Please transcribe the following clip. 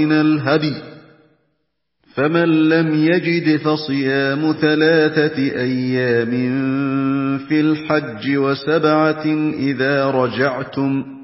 من الهدي، فمن لم يجد فصيام 3 أيام في الحج و7 إذا رجعتم،